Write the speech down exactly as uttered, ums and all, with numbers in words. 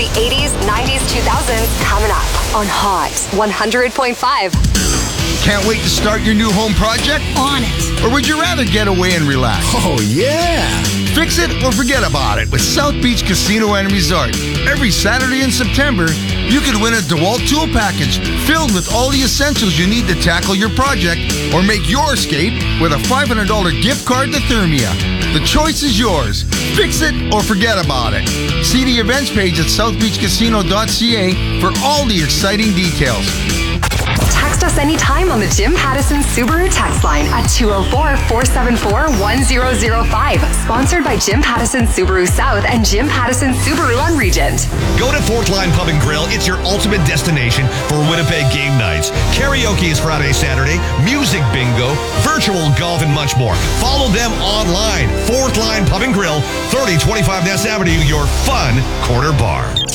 the eighties, nineties, two thousands coming up on Hot one hundred point five. Can't wait to start your new home project? On it. Or would you rather get away and relax? Oh, yeah. Fix it or forget about it with South Beach Casino and Resort. Every Saturday in September, you could win a DeWalt tool package filled with all the essentials you need to tackle your project or make your escape with a five hundred dollars gift card to Thermia. The choice is yours. Fix it or forget about it. See the events page at south beach casino dot c a for all the exciting details. Text us anytime on the Jim Pattison Subaru text line at two oh four, four seven four, one oh oh five. Sponsored by Jim Pattison Subaru South and Jim Pattison Subaru on Regent. Go to Fourth Line Pub and Grill. It's your ultimate destination for Winnipeg game nights. Karaoke is Friday, Saturday, music bingo, virtual golf, and much more. Follow them online. Fourth Line Pub and Grill, thirty twenty-five Ness Avenue, your fun corner bar.